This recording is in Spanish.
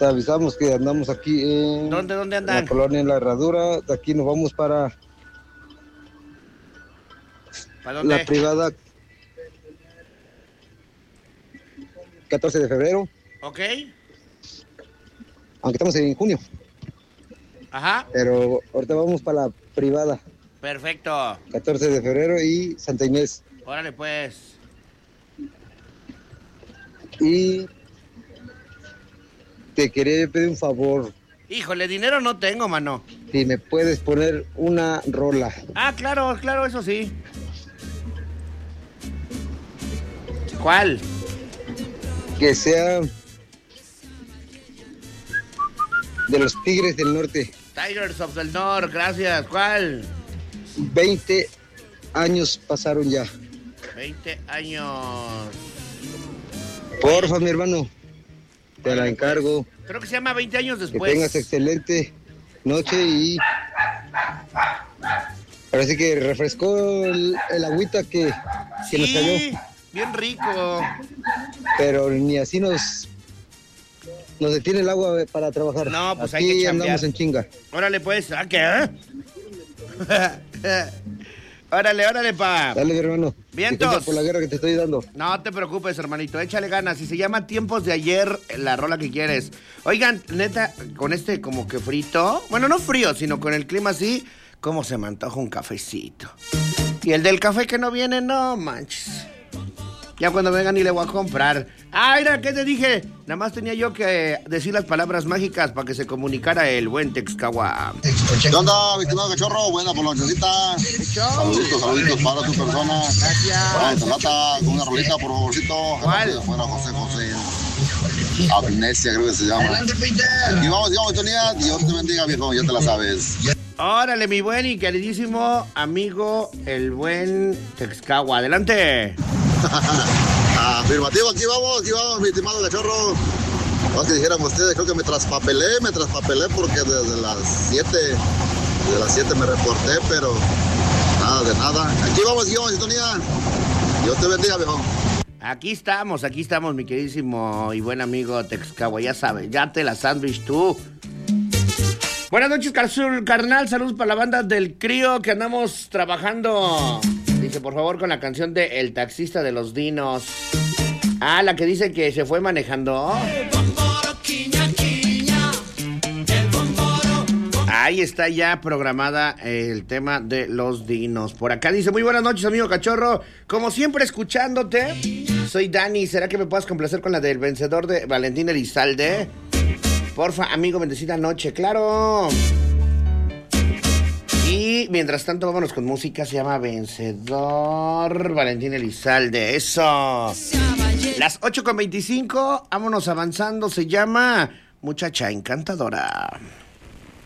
te avisamos que andamos aquí en... ¿Dónde en andan? la colonia En la Herradura. De aquí nos vamos para dónde? la privada 14 de febrero. Ok. Aunque estamos en junio. Ajá. Pero ahorita vamos para la privada. Perfecto. 14 de febrero y Santa Inés. Órale, pues. Y te quería pedir un favor. Híjole, dinero no tengo, mano. Si me puedes poner una rola. Ah, claro, eso sí. ¿Cuál? Que sea de los Tigres del Norte. Tigers of the North, gracias. ¿Cuál? 20 años pasaron ya. 20 años. Porfa, mi hermano. Te la encargo. Creo que se llama 20 años después. Que tengas excelente noche y... Parece que refrescó el agüita que nos cayó. Bien rico. Pero ni así nos detiene el agua para trabajar. No, pues aquí hay que andamos chambear. en chinga. Órale, pues. ¿A qué? Órale, pa. Dale, mi hermano. Vientos. Disculpa por la guerra que te estoy dando. No te preocupes, hermanito. Échale ganas. Si se llama Tiempos de Ayer, la rola que quieres. Oigan, neta, con este como que frito. Bueno, no frío, sino con el clima así. Cómo se me antoja un cafecito. Y el del café que no viene, no manches. Ya cuando vengan y le voy a comprar. Ah, mira, ¿qué te dije? Nada más tenía yo que decir las palabras mágicas para que se comunicara el buen Texcagua. ¿Qué onda, mi estimado cachorro? Buena por la nochecita. Saluditos para tu persona. Gracias. Buena ensalada con una rolita, por favorcito. ¿Cuál? Afuera, José. Amnesia, creo que se llama. Y vamos, Antonia. Dios te bendiga, viejo. Ya te la sabes. Órale, mi buen y queridísimo amigo, el buen Texcagua. Adelante. Afirmativo, aquí vamos, mi estimado cachorro. No que dijeran ustedes, creo que me traspapelé porque desde las 7 me reporté, pero nada de nada. Aquí vamos, sintonía. Dios te bendiga, viejo. Aquí estamos, mi queridísimo y buen amigo Texcagua. Ya sabes, ya te la sándwich tú. Buenas noches, carnal. Saludos para la banda del Crío que andamos trabajando. Dice, por favor, con la canción de El Taxista de los Dinos. Ah, la que dice que se fue manejando. Ahí está ya programada el tema de los dinos. Por acá dice, muy buenas noches, amigo cachorro. Como siempre, escuchándote. Soy Dani. ¿Será que me puedas complacer con la del vencedor de Valentín Elizalde? Porfa, amigo, bendecida noche. ¡Claro! Y mientras tanto, vámonos con música. Se llama Vencedor Valentín Elizalde. ¡Eso! Las 8:25. Vámonos avanzando. Se llama Muchacha Encantadora.